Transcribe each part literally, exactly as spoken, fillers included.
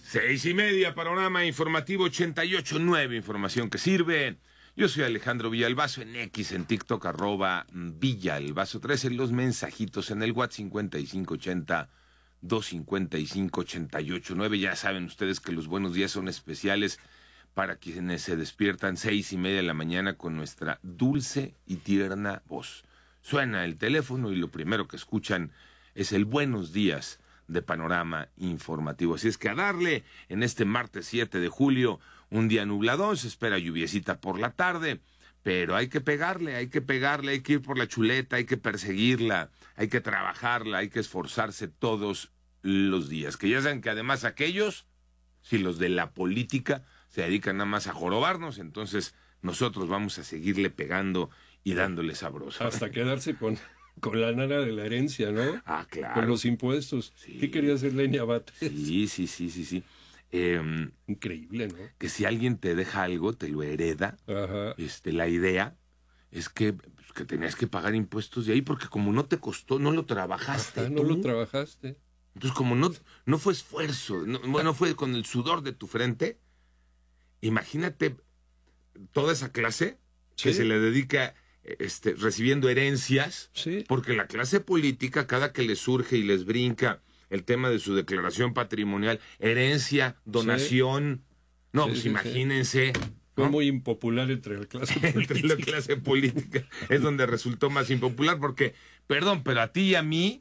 Seis y media, panorama informativo ochenta y ocho punto nueve, información que sirve. Yo soy Alejandro Villalbazo, en X, en TikTok, arroba Villalbazo trece, los mensajitos en el WhatsApp cincuenta y cinco ochenta, doscientos cincuenta y cinco, ochenta y ocho nueve. Ya saben ustedes que los buenos días son especiales para quienes se despiertan seis y media de la mañana con nuestra dulce y tierna voz. Suena el teléfono y lo primero que escuchan es el buenos días de panorama informativo. Así es que a darle en este martes siete de julio, un día nubladón, se espera lluviecita por la tarde, pero hay que pegarle, hay que pegarle, hay que ir por la chuleta, hay que perseguirla, hay que trabajarla, hay que esforzarse todos los días. Que ya saben que además aquellos, si los de la política se dedican nada más a jorobarnos, entonces nosotros vamos a seguirle pegando y dándole sabroso. Hasta quedarse con... Con la nana de la herencia, ¿no? Ah, claro. Con los impuestos. Sí. ¿Qué quería hacer Lenia Batres? Sí, sí, sí, sí, sí. Eh, Increíble, ¿no? Que si alguien te deja algo, te lo hereda. Ajá. Este, la idea es que, pues, que tenías que pagar impuestos de ahí, porque como no te costó, no lo trabajaste. Ajá, no tú. lo trabajaste. Entonces, como no, no fue esfuerzo, no, bueno, fue con el sudor de tu frente, imagínate toda esa clase que Sí. se le dedica... Este, recibiendo herencias, Sí. porque la clase política, cada que les surge y les brinca el tema de su declaración patrimonial, herencia, donación, sí. no, sí, pues sí, imagínense. Sí. Fue ¿no? muy impopular entre la clase política. Entre la clase política, es donde resultó más impopular, porque, perdón, pero a ti y a mí,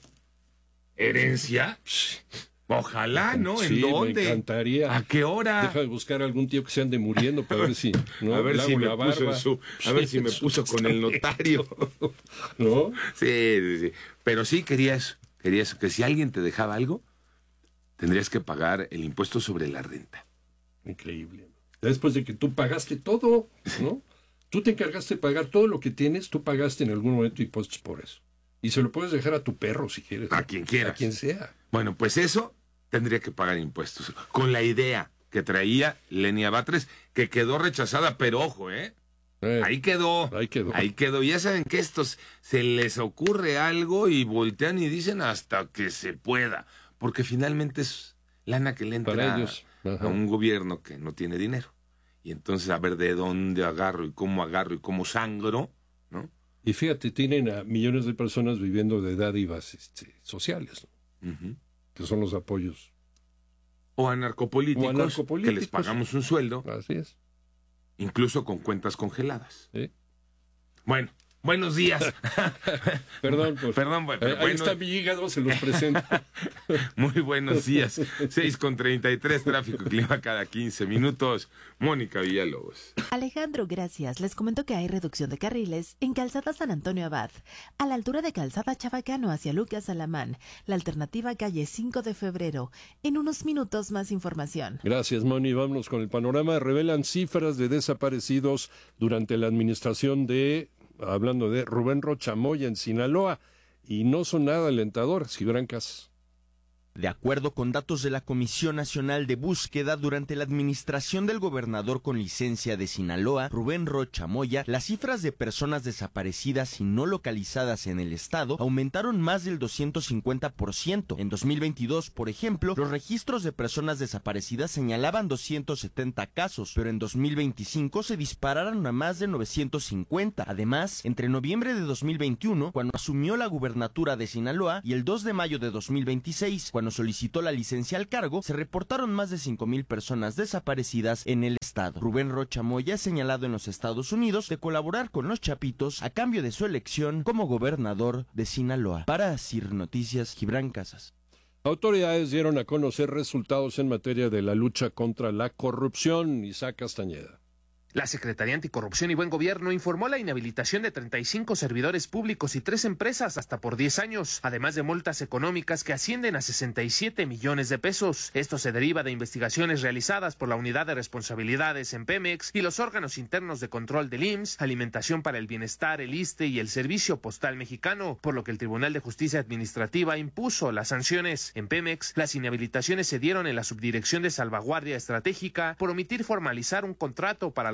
herencia... Ojalá, ¿no? ¿En sí, dónde? Me encantaría. ¿A qué hora? Deja de buscar algún tío que se ande muriendo para ver si... ¿no? A ver Le si hago me la puso barba. en su, a ver si me puso con el notario. ¿No? Sí, sí, sí. Pero sí querías, querías que si alguien te dejaba algo, tendrías que pagar el impuesto sobre la renta. Increíble. Después de que tú pagaste todo, ¿no? Tú te encargaste de pagar todo lo que tienes, tú pagaste en algún momento impuestos por eso. Y se lo puedes dejar a tu perro si quieres. A ¿no? quien quieras. A quien sea. Bueno, pues eso tendría que pagar impuestos. Con la idea que traía Lenia Batres, que quedó rechazada, pero ojo, ¿eh? eh ahí quedó. Ahí quedó. Ahí quedó. Ya saben que estos se les ocurre algo y voltean y dicen hasta que se pueda. Porque finalmente es lana que le entra Para ellos. a un gobierno que no tiene dinero. Y entonces a ver de dónde agarro y cómo agarro y cómo sangro, ¿no? Y fíjate, tienen a millones de personas viviendo de dádivas este, sociales, ¿no? Uh-huh. Que son los apoyos. O a narcopolíticos, o a narcopolíticos, que les pagamos un sueldo. Así es. Incluso con cuentas congeladas. ¿Sí? Bueno, buenos días. Perdón, por, Perdón, pero ahí bueno, está mi hígado, se los presento. Muy buenos días. seis con treinta y tres, tráfico y clima cada quince minutos. Mónica Villalobos. Alejandro, gracias. Les comento que hay reducción de carriles en Calzada San Antonio Abad, a la altura de Calzada Chabacano hacia Lucas Alamán, la alternativa calle cinco de febrero. En unos minutos más información. Gracias, Moni. Vámonos con el panorama. Revelan cifras de desaparecidos durante la administración de, hablando de Rubén Rocha Moya en Sinaloa, y no son nada alentadoras, Gibran Casas. De acuerdo con datos de la Comisión Nacional de Búsqueda, durante la administración del gobernador con licencia de Sinaloa, Rubén Rocha Moya, las cifras de personas desaparecidas y no localizadas en el estado aumentaron más del doscientos cincuenta por ciento. En dos mil veintidós, por ejemplo, los registros de personas desaparecidas señalaban doscientos setenta casos, pero en dos mil veinticinco se dispararon a más de novecientos cincuenta. Además, entre noviembre de dos mil veintiuno, cuando asumió la gubernatura de Sinaloa, y el dos de mayo de dos mil veintiséis, cuando Cuando solicitó la licencia al cargo, se reportaron más de cinco mil personas desaparecidas en el estado. Rubén Rocha Moya es señalado en los Estados Unidos de colaborar con los Chapitos a cambio de su elección como gobernador de Sinaloa. Para Asir Noticias, Gibran Casas. Autoridades dieron a conocer resultados en materia de la lucha contra la corrupción. Isaac Castañeda. La Secretaría Anticorrupción y Buen Gobierno informó la inhabilitación de treinta y cinco servidores públicos y tres empresas hasta por diez años, además de multas económicas que ascienden a sesenta y siete millones de pesos. Esto se deriva de investigaciones realizadas por la Unidad de Responsabilidades en Pemex y los órganos internos de control del I M S S, Alimentación para el Bienestar, el ISSSTE y el Servicio Postal Mexicano, por lo que el Tribunal de Justicia Administrativa impuso las sanciones. En Pemex, las inhabilitaciones se dieron en la Subdirección de Salvaguardia Estratégica por omitir formalizar un contrato para la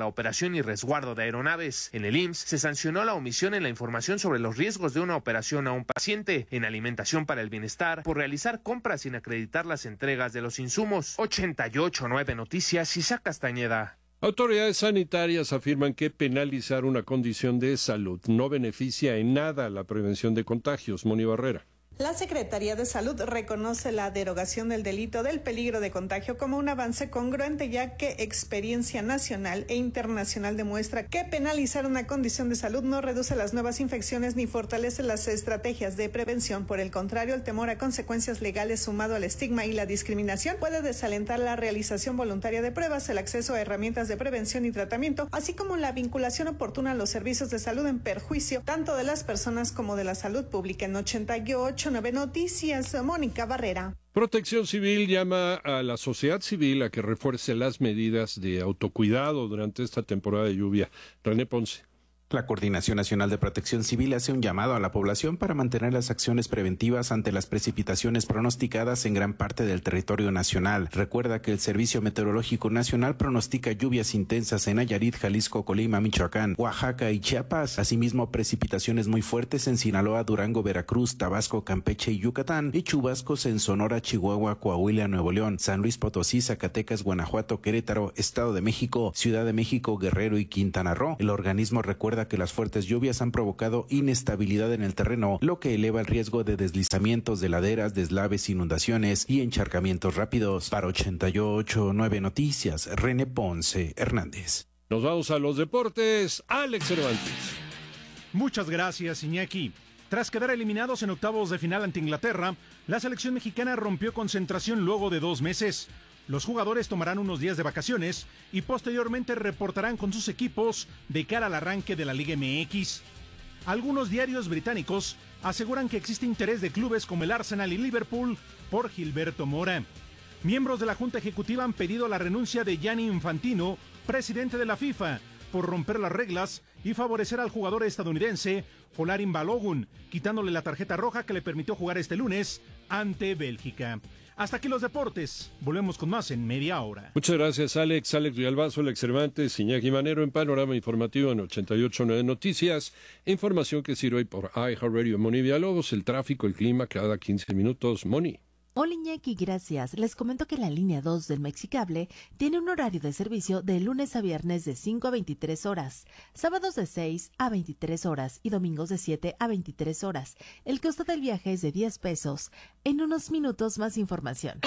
operación y resguardo de aeronaves. En el I M S S se sancionó la omisión en la información sobre los riesgos de una operación a un paciente, en alimentación para el bienestar, por realizar compras sin acreditar las entregas de los insumos. ochenta y ocho punto nueve Noticias, Isaac Castañeda. Autoridades sanitarias afirman que penalizar una condición de salud no beneficia en nada la prevención de contagios. Moni Barrera. La Secretaría de Salud reconoce la derogación del delito del peligro de contagio como un avance congruente, ya que experiencia nacional e internacional demuestra que penalizar una condición de salud no reduce las nuevas infecciones ni fortalece las estrategias de prevención. Por el contrario, el temor a consecuencias legales sumado al estigma y la discriminación puede desalentar la realización voluntaria de pruebas, el acceso a herramientas de prevención y tratamiento, así como la vinculación oportuna a los servicios de salud en perjuicio tanto de las personas como de la salud pública. En ochenta y ocho punto nueve Noticias, Mónica Barrera. Protección Civil llama a la sociedad civil a que refuerce las medidas de autocuidado durante esta temporada de lluvia. René Ponce. La Coordinación Nacional de Protección Civil hace un llamado a la población para mantener las acciones preventivas ante las precipitaciones pronosticadas en gran parte del territorio nacional. Recuerda que el Servicio Meteorológico Nacional pronostica lluvias intensas en Nayarit, Jalisco, Colima, Michoacán, Oaxaca y Chiapas. Asimismo, precipitaciones muy fuertes en Sinaloa, Durango, Veracruz, Tabasco, Campeche y Yucatán, y chubascos en Sonora, Chihuahua, Coahuila, Nuevo León, San Luis Potosí, Zacatecas, Guanajuato, Querétaro, Estado de México, Ciudad de México, Guerrero y Quintana Roo. El organismo recuerda que las fuertes lluvias han provocado inestabilidad en el terreno, lo que eleva el riesgo de deslizamientos de laderas, deslaves, inundaciones y encharcamientos rápidos. Para ochenta y ocho punto nueve Noticias, René Ponce Hernández. Nos vamos a los deportes. Alex Cervantes. Muchas gracias, Iñaki. Tras quedar eliminados en octavos de final ante Inglaterra, la selección mexicana rompió concentración luego de dos meses. Los jugadores tomarán unos días de vacaciones y posteriormente reportarán con sus equipos de cara al arranque de la Liga M X. Algunos diarios británicos aseguran que existe interés de clubes como el Arsenal y Liverpool por Gilberto Mora. Miembros de la Junta Ejecutiva han pedido la renuncia de Gianni Infantino, presidente de la FIFA, por romper las reglas y favorecer al jugador estadounidense Folarin Balogun, quitándole la tarjeta roja que le permitió jugar este lunes ante Bélgica. Hasta aquí los deportes. Volvemos con más en media hora. Muchas gracias, Alex. Alex Villalbazo, Alex Cervantes, Iñaki Manero en Panorama Informativo en ochenta y ocho punto nueve Noticias. Información que sirve por iHeartRadio. Moni Villalobos, el tráfico, el clima cada quince minutos. Moni. Hola Iñaki, gracias. Les comento que la línea dos del Mexicable tiene un horario de servicio de lunes a viernes de cinco a veintitrés horas, sábados de seis a veintitrés horas y domingos de siete a veintitrés horas. El costo del viaje es de diez pesos. En unos minutos más información.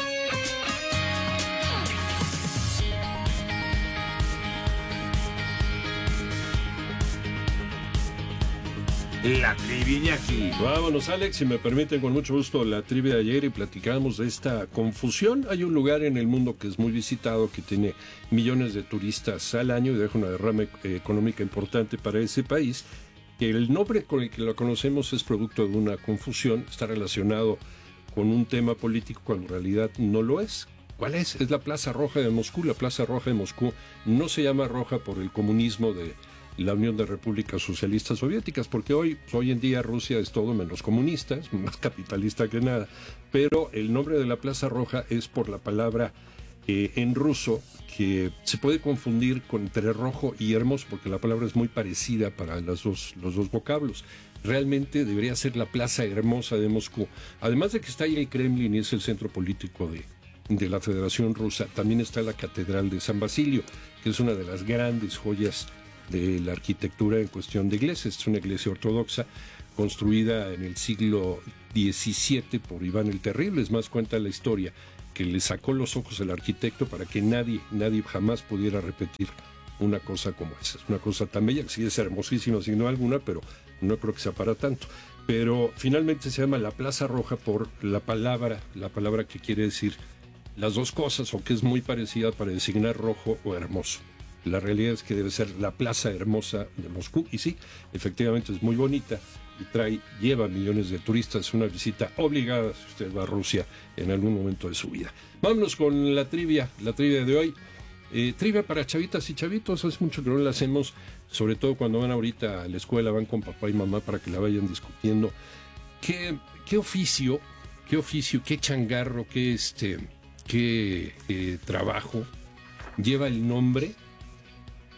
La trivia, Iñaki. Vámonos, Alex, si me permiten, con mucho gusto, la trivia de ayer y platicamos de esta confusión. Hay un lugar en el mundo que es muy visitado, que tiene millones de turistas al año y deja una derrama económica importante para ese país, que el nombre con el que lo conocemos es producto de una confusión, está relacionado con un tema político cuando en realidad no lo es. ¿Cuál es? Es la Plaza Roja de Moscú. La Plaza Roja de Moscú no se llama roja por el comunismo de la Unión de Repúblicas Socialistas Soviéticas, porque hoy, hoy en día Rusia es todo menos comunista, es más capitalista que nada, pero el nombre de la Plaza Roja es por la palabra eh, en ruso, que se puede confundir con entre rojo y hermoso, porque la palabra es muy parecida para las dos, los dos vocablos. Realmente debería ser la Plaza Hermosa de Moscú. Además de que está ahí el Kremlin y es el centro político de, de la Federación Rusa, también está la Catedral de San Basilio, que es una de las grandes joyas de la arquitectura en cuestión de iglesias. Es una iglesia ortodoxa construida en el siglo diecisiete por Iván el Terrible. Es más, cuenta la historia que le sacó los ojos al arquitecto para que nadie, nadie jamás pudiera repetir una cosa como esa. Es una cosa tan bella que sí es hermosísima sin duda alguna, pero no creo que sea para tanto. Pero finalmente se llama la Plaza Roja por la palabra, la palabra que quiere decir las dos cosas, o que es muy parecida para designar rojo o hermoso. La realidad es que debe ser la Plaza Hermosa de Moscú, y sí, efectivamente es muy bonita y trae, lleva millones de turistas. Es una visita obligada si usted va a Rusia en algún momento de su vida. Vámonos con la trivia, la trivia de hoy. Eh, trivia para chavitas y chavitos, hace mucho que no la hacemos, sobre todo cuando van ahorita a la escuela, van con papá y mamá para que la vayan discutiendo. ¿Qué, qué oficio, qué oficio, qué changarro, qué, este, qué eh, trabajo lleva el nombre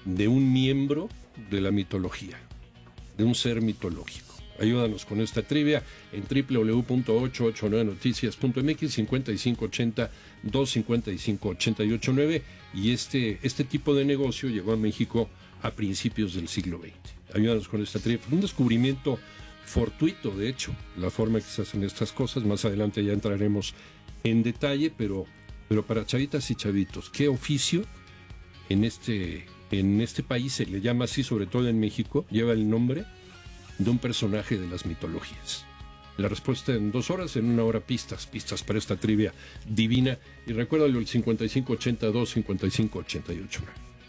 de un miembro de la mitología, de un ser mitológico. Ayúdanos con esta trivia en doble u doble u doble u punto ochocientos ochenta y nueve noticias punto m x, cincuenta y cinco ochenta, doscientos cincuenta y cinco, ochenta y ocho nueve, y este, este tipo de negocio llegó a México a principios del siglo veinte. Ayúdanos con esta trivia. Fue un descubrimiento fortuito, de hecho, la forma que se hacen estas cosas. Más adelante ya entraremos en detalle, pero, pero para chavitas y chavitos, ¿qué oficio en este, en este país se le llama así, sobre todo en México, lleva el nombre de un personaje de las mitologías? La respuesta en dos horas, en una hora pistas, pistas para esta trivia divina. Y recuérdalo, el cincuenta y cinco ochenta y dos, cincuenta y cinco ochenta y ocho.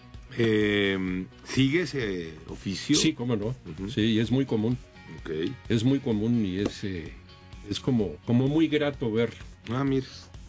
Eh, ¿Sigue ese oficio? Sí, cómo no. Uh-huh. Sí, es muy común. Okay. Es muy común y es, eh, es como, como muy grato verlo. Ah, mira.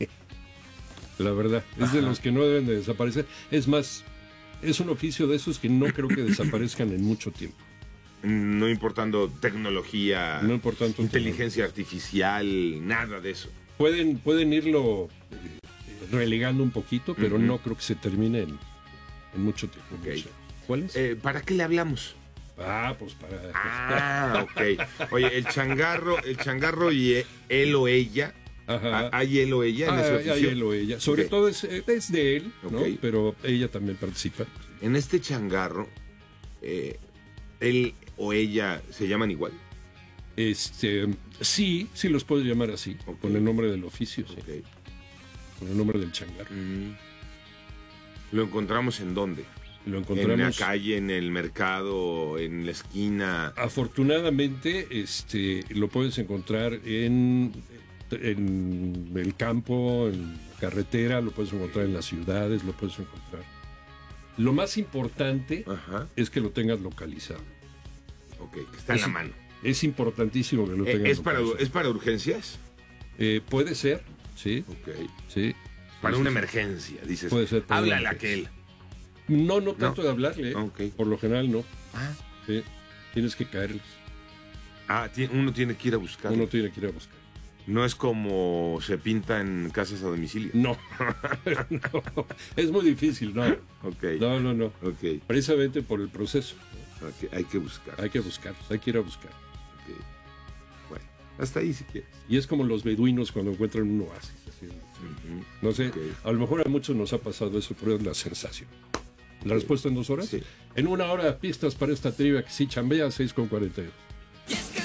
La verdad, es Ajá. de los que no deben de desaparecer. Es más, es un oficio de esos que no creo que desaparezcan en mucho tiempo. No importando tecnología, no importando inteligencia artificial, nada de eso. Pueden, pueden irlo relegando un poquito, pero uh-huh. no creo que se termine en, en mucho tiempo. Okay. ¿Cuál es? Eh, ¿Para qué le hablamos? Ah, pues para... Ah, ok. Oye, el changarro, el changarro y él o ella... Ajá. ¿Hay él o ella en ah, ese oficio? Hay él o ella. Sobre okay. todo es, es de él, okay. ¿no? Pero ella también participa. En este changarro, eh, él o ella se llaman igual. Este, sí, sí los puedes llamar así, okay. con el nombre del oficio, sí. Okay. Con el nombre del changarro. Mm. ¿Lo encontramos en dónde? Lo encontramos en la calle, en el mercado, en la esquina. Afortunadamente, este, lo puedes encontrar en, en el campo, en la carretera, lo puedes encontrar en las ciudades, lo puedes encontrar. Lo más importante Ajá. es que lo tengas localizado. Ok, que está es, en la mano. Es importantísimo que lo tengas eh, ¿es localizado. Para, ¿Es para urgencias? Eh, puede ser, sí. Ok. Sí. Para sí, una sí. emergencia, dices. Puede ser. Háblale a aquel. No, no tanto no. de hablarle. Okay. Por lo general no. Ah. Sí. Tienes que caerles. Ah, uno tiene que ir a buscar. Uno tiene que ir a buscar. No es como se pinta en casas a domicilio. No. no. Es muy difícil, no. Okay. No, no, no. Okay. Precisamente por el proceso. Okay. Hay que buscar. Hay que buscar. Hay que ir a buscar. Okay. Bueno, hasta ahí si quieres. Y es como los beduinos cuando encuentran un oasis. Así, uh-huh. No sé, okay. A lo mejor a muchos nos ha pasado eso, pero es la sensación. ¿La okay. respuesta en dos horas? Sí. En una hora, pistas para esta trivia que sí chambea, seis con cuarenta y dos.